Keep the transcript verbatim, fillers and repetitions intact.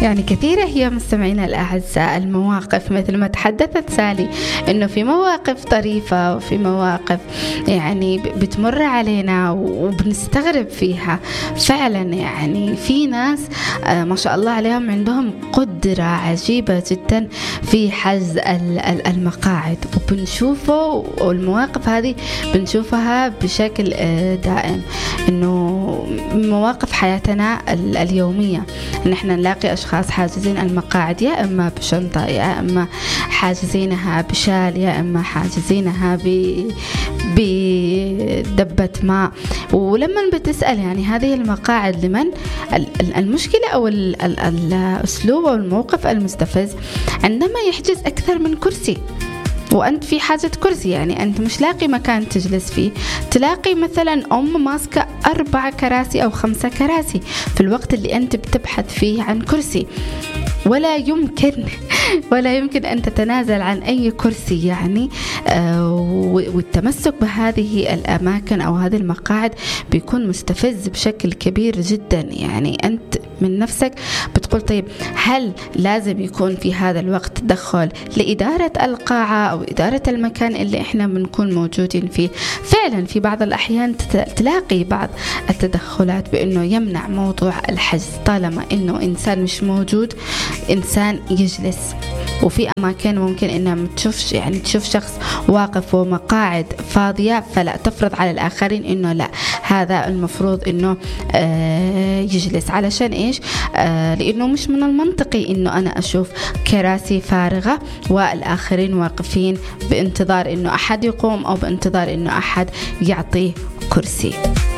يعني كثيرة هي مستمعينا الأعزاء المواقف مثل ما تحدثت سالي إنه في مواقف طريفة وفي مواقف يعني بتمر علينا وبنستغرب فيها فعلا. يعني في ناس ما شاء الله عليهم عندهم قدرة عجيبة جدا في حجز المقاعد، وبنشوفه والمواقف هذه بنشوفها بشكل دائم، إنه مواقف حياتنا اليومية إن إحنا نلاقي أشخاص حاجزين المقاعد يا إما بشنطة يا إما حاجزينها بشال يا إما حاجزينها بدبة ماء. ولما بتسأل يعني هذه المقاعد لمن، المشكلة أو الأسلوب أو الموقف المستفز عندما يحجز أكثر من كرسي وأنت في حاجة كرسي، يعني أنت مش لاقي مكان تجلس فيه، تلاقي مثلا أم ماسكة أربع كراسي أو خمسة كراسي في الوقت اللي أنت بتبحث فيه عن كرسي، ولا يمكن ولا يمكن أن تتنازل عن أي كرسي يعني. آه والتمسك بهذه الأماكن أو هذه المقاعد بيكون مستفز بشكل كبير جدا. يعني أنت من نفسك بتقول طيب هل لازم يكون في هذا الوقت تدخل لإدارة القاعة أو إدارة المكان اللي إحنا بنكون موجودين فيه؟ فعلا في بعض الأحيان تلاقي بعض التدخلات بأنه يمنع موضوع الحجز طالما أنه إنسان مش موجود، إنسان يجلس. وفي أماكن ممكن إنها تشوف يعني تشوف شخص واقف ومقاعد فاضية فلا تفرض على الآخرين إنه لا هذا المفروض إنه آه يجلس. علشان إيش؟ آه لأنه مش من المنطقي إنه أنا أشوف كراسي فارغة والآخرين واقفين بانتظار إنه أحد يقوم أو بانتظار إنه أحد يعطيه كرسي.